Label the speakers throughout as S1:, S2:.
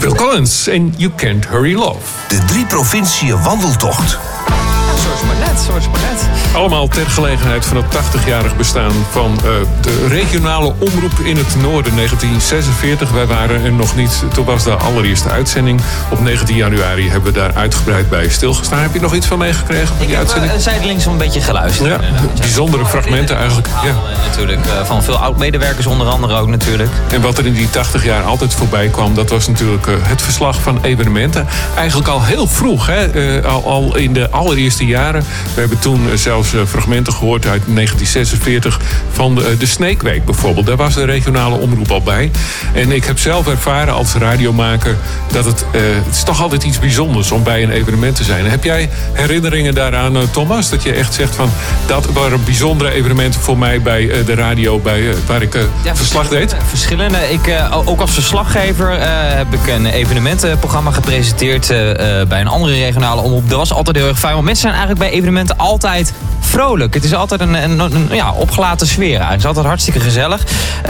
S1: Phil Collins en You Can't Hurry Love.
S2: De 3 provinciën wandeltocht.
S3: Zoals maar net.
S1: Allemaal ter gelegenheid van het 80-jarig bestaan van de regionale omroep in het noorden, 1946. Wij waren er nog niet. Toen was de allereerste uitzending. Op 19 januari hebben we daar uitgebreid bij stilgestaan. Heb je nog iets van meegekregen van die uitzending?
S3: Ik heb zijdelings een beetje geluisterd.
S1: Ja, bijzondere fragmenten eigenlijk. Ja.
S3: Natuurlijk, van veel oud-medewerkers onder andere ook natuurlijk.
S1: En wat er in die 80 jaar altijd voorbij kwam, dat was natuurlijk het verslag van evenementen. Eigenlijk al heel vroeg, hè? Al in de allereerste jaren. We hebben toen zelfs fragmenten gehoord uit 1946 van de Sneekweek bijvoorbeeld. Daar was de regionale omroep al bij. En ik heb zelf ervaren als radiomaker dat het is toch altijd iets bijzonders om bij een evenement te zijn. Heb jij herinneringen daaraan, Thomas? Dat je echt zegt van dat waren bijzondere evenementen voor mij bij de radio waar ik verslag deed?
S3: Verschillende. Ook als verslaggever heb ik een evenementenprogramma gepresenteerd bij een andere regionale omroep. Dat was altijd heel erg fijn, want mensen zijn eigenlijk bij evenementen altijd vrolijk. Het is altijd een opgelaten sfeer eigenlijk. Het is altijd hartstikke gezellig.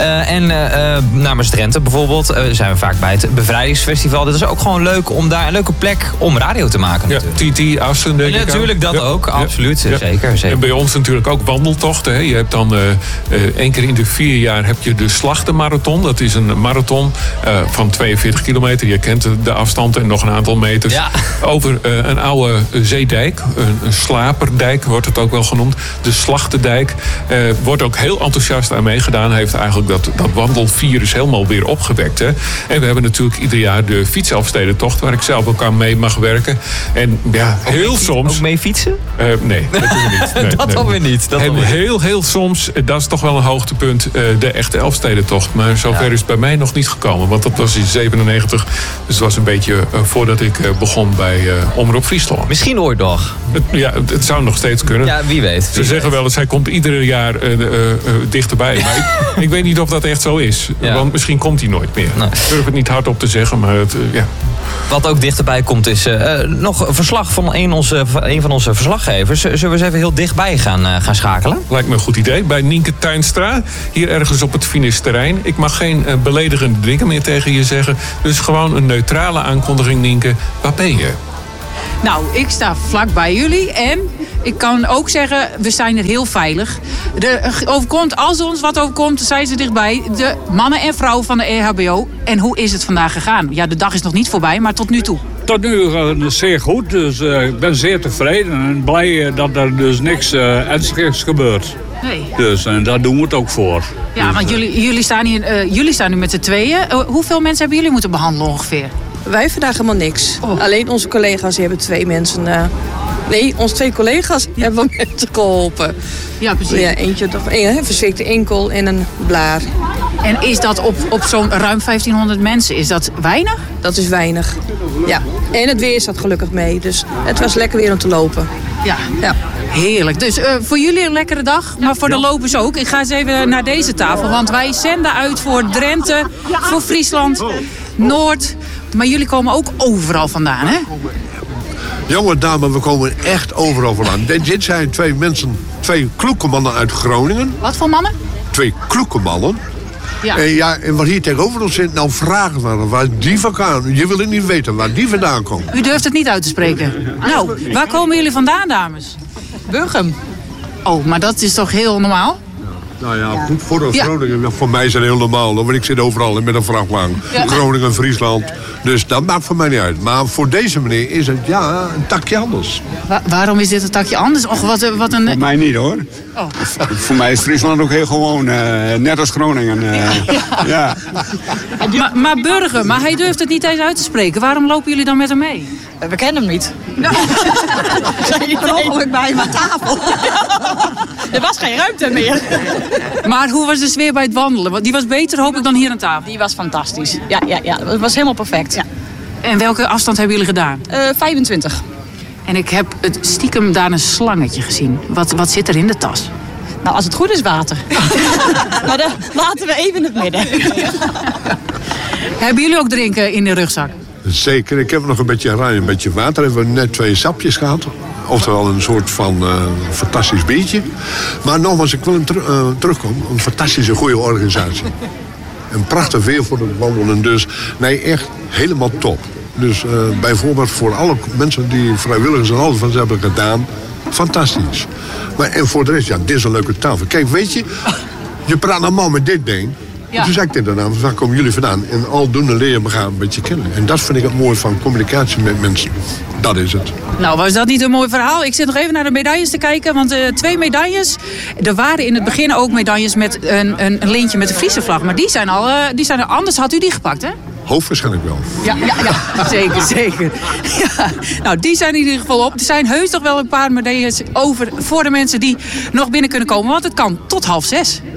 S3: Namens Drenthe bijvoorbeeld zijn we vaak bij het Bevrijdingsfestival. Dat is ook gewoon leuk om daar een leuke plek om radio te maken.
S1: Ja, TT, Assen, denk ik.
S3: Natuurlijk, dat ook. Absoluut. Ja. Zeker.
S1: En bij ons natuurlijk ook wandeltochten. Hè. Je hebt dan 1 keer in de 4 jaar heb je de Slachtenmarathon. Dat is een marathon van 42 kilometer. Je kent de afstand en nog een aantal meters. Ja. Over een oude zeedijk. Een slaperdijk wordt het ook wel genoemd. De Slachtendijk. Wordt ook heel enthousiast aan meegedaan. Heeft eigenlijk dat wandelvirus helemaal weer opgewekt. Hè. En we hebben natuurlijk ieder jaar de fietselfstedentocht, waar ik zelf ook aan mee mag werken. En ja, heel soms...
S3: Ook mee fietsen?
S1: Nee, dat doen we niet. Nee,
S3: dat dan weer niet.
S1: Heel soms, dat is toch wel een hoogtepunt, de echte Elfstedentocht. Maar zover is het bij mij nog niet gekomen. Want dat was in 1997. Dus het was een beetje voordat ik begon bij Omroep Friesland.
S3: Misschien ooit nog.
S1: Het zou nog steeds kunnen.
S3: Ja, wie weet.
S1: Ze zeggen wel eens, hij komt ieder jaar dichterbij. Maar ik weet niet of dat echt zo is. Ja. Want misschien komt hij nooit meer. Nee. Ik durf het niet hardop te zeggen, maar ja.
S3: Wat ook dichterbij komt is nog een verslag van een van onze verslaggevers. Zullen we eens even heel dichtbij gaan schakelen?
S1: Lijkt me een goed idee. Bij Nienke Tuinstra, hier ergens op het Finisterrein. Ik mag geen beledigende dingen meer tegen je zeggen. Dus gewoon een neutrale aankondiging, Nienke. Waar ben je?
S4: Nou, ik sta vlak bij jullie en ik kan ook zeggen, we zijn er heel veilig. Als er ons wat overkomt, zijn ze dichtbij. De mannen en vrouwen van de EHBO. En hoe is het vandaag gegaan? Ja, de dag is nog niet voorbij, maar tot nu toe.
S5: Tot nu zeer goed, dus ik ben zeer tevreden en blij dat er dus niks ernstigs gebeurt.
S4: Nee.
S5: Dus daar doen we het ook voor.
S4: Ja, dus, want jullie staan nu met z'n tweeën. Hoeveel mensen hebben jullie moeten behandelen ongeveer?
S6: Wij vandaag helemaal niks. Oh. Alleen onze collega's die hebben 2 mensen... onze 2 collega's hebben mensen geholpen.
S4: Ja, precies.
S6: Ja, eentje toch een verzwikte enkel en een blaar.
S4: En is dat op zo'n ruim 1500 mensen, is dat weinig?
S6: Dat is weinig, ja. En het weer zat gelukkig mee, dus het was lekker weer om te lopen.
S4: Ja. Heerlijk. Dus voor jullie een lekkere dag, maar voor de lopers ook. Ik ga eens even naar deze tafel, want wij zenden uit voor Drenthe, voor Friesland, Noord. Maar jullie komen ook overal vandaan, hè?
S7: Jonge dame, we komen echt overal vandaan. Dit zijn 2 mensen, 2 kloeke mannen uit Groningen.
S4: Wat voor mannen?
S7: 2 kloeke mannen. Ja. En wat hier tegenover ons zit, nou vragen we waar die vandaan. Je wil het niet weten waar die vandaan komt.
S4: U durft het niet uit te spreken. Nou, waar komen jullie vandaan, dames?
S6: Burgum.
S4: Oh, maar dat is toch heel normaal?
S7: Nou ja, goed voor de Groningen. Voor mij is het heel normaal, want ik zit overal met een vrachtwagen. Ja. Groningen, Friesland. Dus dat maakt voor mij niet uit. Maar voor deze meneer is het een takje anders.
S4: Waarom is dit een takje anders? Och, wat een...
S8: Voor mij niet hoor.
S4: Oh.
S8: Voor mij is Friesland ook heel gewoon, net als Groningen. Ja.
S4: Maar Burger, hij durft het niet eens uit te spreken. Waarom lopen jullie dan met hem mee?
S6: We kennen hem niet. Zijn je per ongeluk bij hem aan tafel? Er was geen ruimte meer.
S4: Maar hoe was de sfeer bij het wandelen? Want die was beter, hoop ik, dan hier aan tafel.
S6: Die was fantastisch. Ja. Het was helemaal perfect. Ja.
S4: En welke afstand hebben jullie gedaan?
S6: 25.
S4: En ik heb het stiekem daar een slangetje gezien. Wat zit er in de tas?
S6: Nou, als het goed is, water. Maar dan laten we even in het midden.
S4: Hebben jullie ook drinken in de rugzak?
S7: Zeker. Ik heb nog een beetje water. Hebben we net 2 sapjes gehad. Oftewel een soort van fantastisch biertje. Maar nogmaals, ik wil terugkomen. Een fantastische, goede organisatie. En prachtig weer voor het wandelen. Dus nee, echt helemaal top. Dus bijvoorbeeld voor alle mensen die vrijwilligers en alles van ze hebben gedaan. Fantastisch. Maar en voor de rest, ja, dit is een leuke tafel. Kijk, weet je, je praat allemaal met dit ding. Ja. Toen zei ik tegen haar, waar komen jullie vandaan? En aldoende leer je elkaar een beetje kennen. En dat vind ik het mooie van communicatie met mensen. Dat is het.
S4: Nou, was dat niet een mooi verhaal? Ik zit nog even naar de medailles te kijken. Want 2 medailles. Er waren in het begin ook medailles met een lintje met de Friese vlag. Maar die zijn er anders. Had u die gepakt, hè?
S7: Hoogstwaarschijnlijk wel.
S4: Ja, zeker. Ja, nou, die zijn in ieder geval op. Er zijn heus toch wel een paar medailles over voor de mensen die nog binnen kunnen komen. Want het kan tot 5:30.